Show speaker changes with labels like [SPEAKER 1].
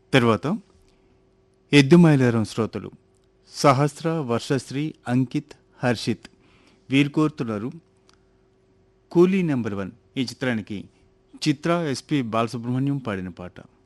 [SPEAKER 1] తర్వాత ఎద్దుమైలారం శ్రోతలు సహస్ర, వర్షశ్రీ, అంకిత్, హర్షిత్ వీరు కోరుతున్నారు కూలీ నెంబర్ 1 ఈ చిత్రానికి చిత్ర ఎస్పి బాలసుబ్రహ్మణ్యం పాడిన పాట.